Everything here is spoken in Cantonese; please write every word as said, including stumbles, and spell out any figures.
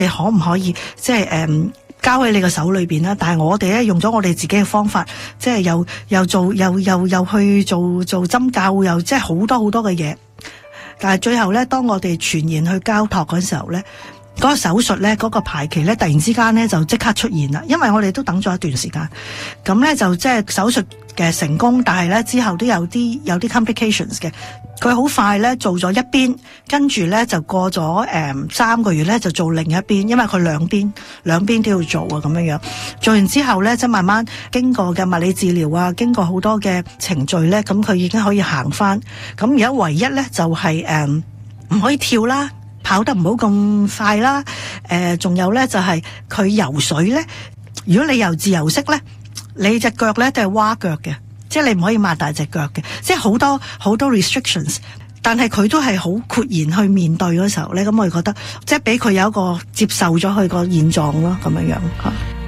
你可唔可以即係誒交喺你個手裏邊啦？但係我哋咧用咗我哋自己嘅方法，即係又又做又又又去做做針灸，又即係好多好多嘅嘢。但係最後咧，當我哋全然去交託嗰時候咧，嗰個手術咧，嗰個排期咧，突然之間咧就即刻出現啦。因為我哋都等咗一段時間，咁咧就即係手術嘅成功，但係咧之後都有啲有啲 complications 嘅。佢好快咧做咗一邊，跟住咧就過咗誒三個月咧就做另一邊，因為佢兩邊兩邊都要做啊，咁樣樣。做完之後咧，即係慢慢經過嘅物理治療啊，經過好多嘅程序咧，咁佢已經可以行翻。咁而家唯一咧就係誒唔可以跳啦，跑得唔好咁快啦。誒、呃，仲有咧就係佢游水咧，如果你游自由式咧，你隻腳咧都係蛙腳嘅。即係你唔可以擘大隻腳嘅，即係好多好多 restrictions， 但係佢都係好豁然去面對嗰時候咧，咁我哋覺得即係俾佢有一個接受咗佢個現狀咯，咁樣樣嚇。